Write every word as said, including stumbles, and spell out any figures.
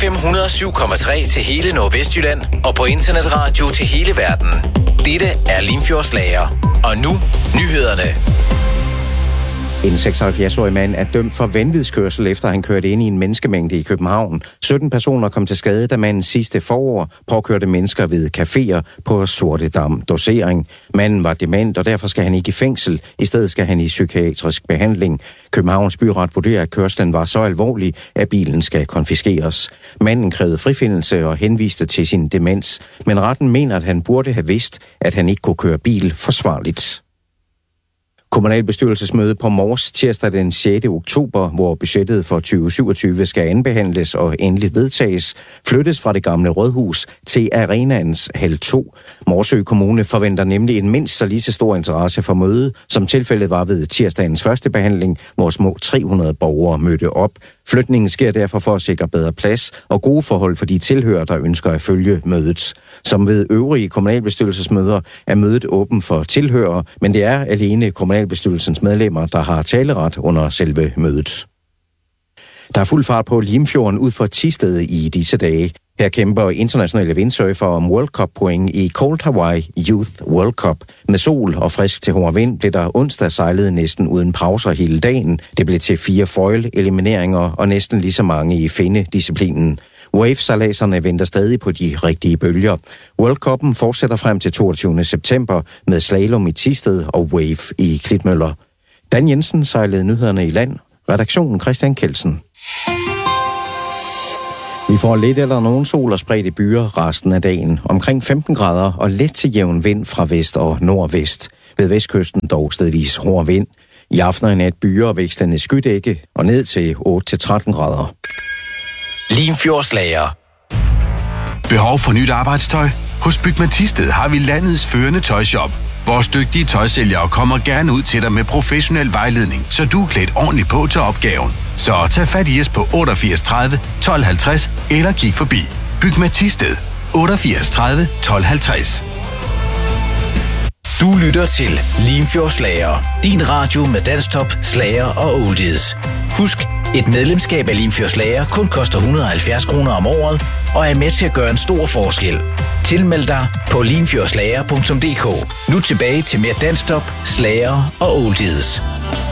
M hundrede og syv komma tre til hele Nordvestjylland og på internetradio til hele verden. Dette er Limfjordslager. Og nu nyhederne. En seksoghalvfjerds-årig mand er dømt for vanvidskørsel, efter han kørte ind i en menneskemængde i København. sytten personer kom til skade, da manden sidste forår påkørte mennesker ved caféer på Sortedam Dosering. Manden var dement, og derfor skal han ikke i fængsel. I stedet skal han i psykiatrisk behandling. Københavns byret vurderer, at kørslen var så alvorlig, at bilen skal konfiskeres. Manden krævede frifindelse og henviste til sin demens, men retten mener, at han burde have vidst, at han ikke kunne køre bil forsvarligt. Kommunalbestyrelsesmøde på Mors tirsdag den sjette oktober, hvor budgettet for tyve syvogtyve skal anbehandles og endeligt vedtages, flyttes fra det gamle rådhus til arenaens hal to. Morsø Kommune forventer nemlig en mindst så lige så stor interesse for mødet, som tilfældet var ved tirsdagens første behandling, hvor små tre hundrede borgere mødte op. Flytningen sker derfor for at sikre bedre plads og gode forhold for de tilhørere, der ønsker at følge mødet. Som ved øvrige kommunalbestyrelsesmøder er mødet åben for tilhørere, men det er alene kommunalbestyrelsens medlemmer, der har taleret under selve mødet. Der er fuld fart på Limfjorden ud for Thisted i disse dage. Her kæmper internationale windsurfer om World Cup point i Cold Hawaii Youth World Cup. Med sol og frisk til hård vind blev der onsdag sejlet næsten uden pauser hele dagen. Det blev til fire foil-elimineringer og næsten lige så mange i finde-disciplinen. Wave-sejladserne venter stadig på de rigtige bølger. World Cup'en fortsætter frem til toogtyvende september med slalom i Thisted og wave i Klitmøller. Dan Jensen sejlede nyhederne i land. Redaktionen Christian Kelsen. Vi får lidt eller nogen sol og spredte byer resten af dagen. Omkring femten grader og let til jævn vind fra vest og nordvest. Ved vestkysten dog stedvis hård vind. I aften og nat byer og vækstende skydække og ned til otte til tretten grader. Limfjordslager. Behov for nyt arbejdstøj? Hos Bygma Thisted har vi landets førende tøjshop. Vores dygtige tøjsælgere kommer gerne ud til dig med professionel vejledning, så du er klædt ordentligt på til opgaven. Så tag fat i os på otteogfirs tredive tolv halvtreds eller kig forbi. Bygma Thisted otteogfirs tredive tolv halvtreds. Du lytter til Limfjordslager. Din radio med danstop, slager og oldies. Husk, et medlemskab af Limfjordslager kun koster et hundrede og halvfjerds kroner om året og er med til at gøre en stor forskel. Tilmeld dig på limfjordslager punktum d k. Nu tilbage til mere danstop, slager og oldies.